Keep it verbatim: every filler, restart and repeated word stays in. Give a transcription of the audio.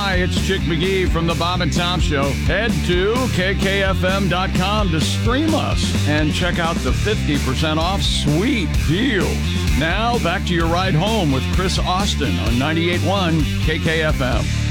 Hi, it's Chick McGee from the Bob and Tom Show. Head to K K F M dot com to stream us and check out the fifty percent off sweet deals. Now, back to your ride home with Chris Austin on ninety-eight point one K K F M.